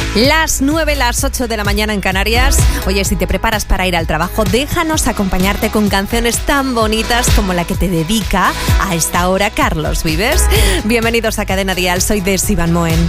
Las 9, las 8 de la mañana en Canarias. Oye, si te preparas para ir al trabajo, déjanos acompañarte con canciones tan bonitas como la que te dedica a esta hora Carlos Vives. Bienvenidos a Cadena Dial, soy Desi Van Moen.